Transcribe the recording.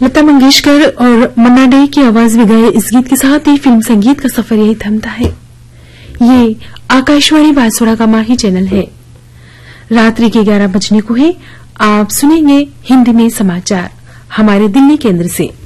लता मंगेशकर और मन्ना डे की आवाज में गाए इस गीत के साथ ही फिल्म संगीत का सफर यही थमता है। ये आकाशवाणी बांसवाड़ा का माही चैनल है। रात्रि के 11 बजने को है। आप सुनेंगे हिंदी में समाचार हमारे दिल्ली केंद्र से।